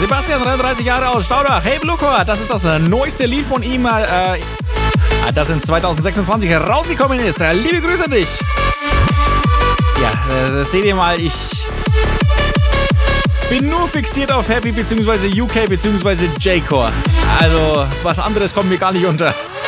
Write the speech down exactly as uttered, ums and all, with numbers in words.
Sebastian, dreiunddreißig Jahre aus Staudach. Hey Blucor, das ist das neueste Lied von ihm, äh, das in zweitausendsechsundzwanzig herausgekommen ist. Liebe Grüße an dich. Ja, äh, seht ihr mal, ich bin nur fixiert auf Happy bzw. U K bzw. J-Core. Also, was anderes kommt mir gar nicht unter.